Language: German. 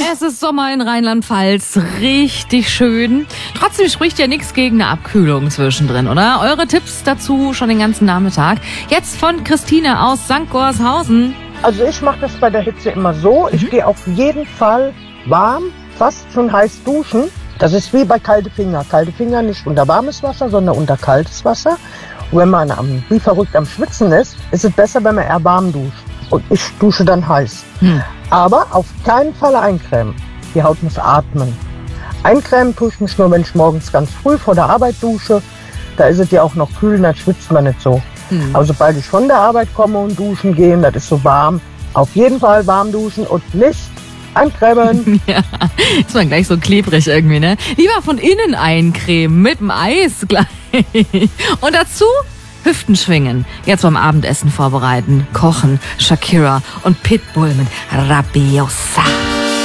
Es ist Sommer in Rheinland-Pfalz, richtig schön. Trotzdem spricht ja nichts gegen eine Abkühlung zwischendrin, oder? Eure Tipps dazu schon den ganzen Nachmittag. Jetzt von Christine aus St. Gorshausen. Also ich mache das bei der Hitze immer so. Ich gehe auf jeden Fall warm, fast schon heiß duschen. Das ist wie bei kalte Finger. Kalte Finger nicht unter warmes Wasser, sondern unter kaltes Wasser. Und wenn man wie verrückt am Schwitzen ist es besser, wenn man eher warm duscht. Und ich dusche dann heiß. Aber auf keinen Fall eincremen. Die Haut muss atmen. Eincremen tue ich mich nur, wenn ich morgens ganz früh vor der Arbeit dusche. Da ist es ja auch noch kühl, dann schwitzt man nicht so. Aber sobald ich von der Arbeit komme und duschen gehe, das ist so warm, auf jeden Fall warm duschen und nicht eincremen. Ja, ist man gleich so klebrig irgendwie, ne? Lieber von innen eincremen, mit dem Eis gleich. Und dazu Hüften schwingen, jetzt beim Abendessen vorbereiten, kochen, Shakira und Pitbull mit Rabiosa.